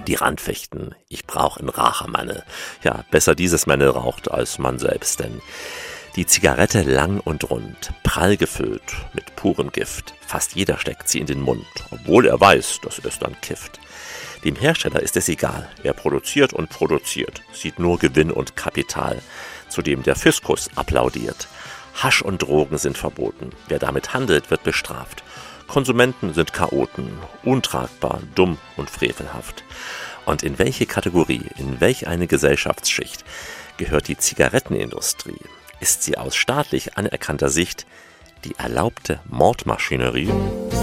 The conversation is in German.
Die Randfichten, ich brauch 'n Rachemanne. Ja, besser dieses Männel raucht als man selbst, denn die Zigarette lang und rund, prall gefüllt mit purem Gift. Fast jeder steckt sie in den Mund, obwohl er weiß, dass es dann kifft. Dem Hersteller ist es egal, er produziert und produziert, sieht nur Gewinn und Kapital, zu dem der Fiskus applaudiert. Hasch und Drogen sind verboten, wer damit handelt, wird bestraft. Konsumenten sind Chaoten, untragbar, dumm und frevelhaft. Und in welche Kategorie, in welch eine Gesellschaftsschicht gehört die Zigarettenindustrie? Ist sie aus staatlich anerkannter Sicht die erlaubte Mordmaschinerie?